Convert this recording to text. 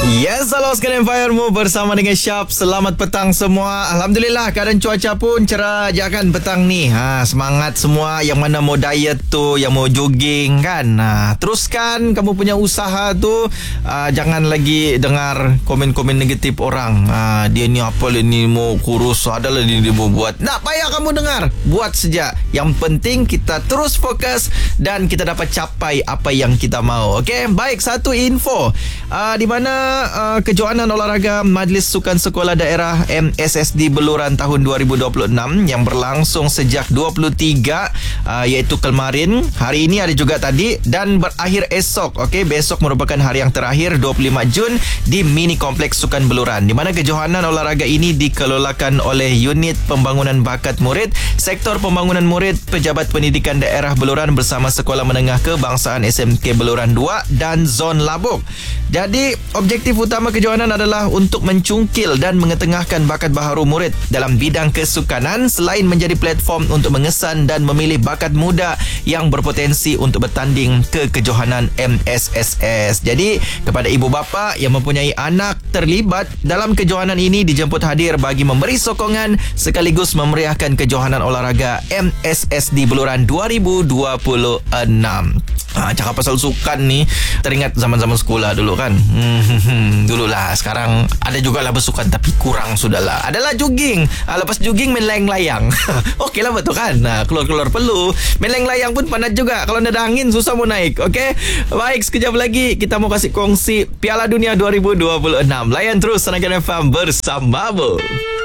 Yes, halo sekalian Firemu bersama dengan Syap. Selamat petang semua. Alhamdulillah keadaan cuaca pun cerah je kan petang ni. Semangat semua yang mana mau diet tu, yang mau jogging kan. Teruskan kamu punya usaha tu. Jangan lagi dengar komen-komen negatif orang. Dia ni apa lah ni mau kurus, adalah dia mau buat. Tak payah kamu dengar. Buat saja. Yang penting kita terus fokus dan kita dapat capai apa yang kita mau. Okey, baik, satu info. Di mana kejohanan olahraga Majlis Sukan Sekolah Daerah MSSD Beluran tahun 2026 yang berlangsung sejak 23 iaitu kemarin, hari ini ada juga tadi dan berakhir esok. Okey, besok merupakan hari yang terakhir 25 Jun di Mini Kompleks Sukan Beluran, di mana kejohanan olahraga ini dikelolakan oleh Unit Pembangunan Bakat Murid, Sektor Pembangunan Murid, Pejabat Pendidikan Daerah Beluran bersama Sekolah Menengah Kebangsaan SMK Beluran 2 dan Zon Labuk. Jadi, objektif utama kejohanan adalah untuk mencungkil dan mengetengahkan bakat baharu murid dalam bidang kesukanan selain menjadi platform untuk mengesan dan memilih bakat muda yang berpotensi untuk bertanding ke kejohanan MSSS. Jadi, kepada ibu bapa yang mempunyai anak terlibat dalam kejohanan ini dijemput hadir bagi memberi sokongan sekaligus memeriahkan kejohanan olahraga MSSD Beluran 2026. Cakap pasal sukan ni, teringat zaman-zaman sekolah dulu kan. Dululah, sekarang ada jugalah bersukan tapi kurang sudahlah. Adalah jogging. Lepas jogging main layang-layang. Okey lah, betul kan. Keluar-keluar perlu. Main layang-layang pun panat juga. Kalau ada angin susah mau naik. Okey. Baik, sekejap lagi kita mau kasih kongsi Piala Dunia 2026. Layan terus Tenaga FM bersamamu.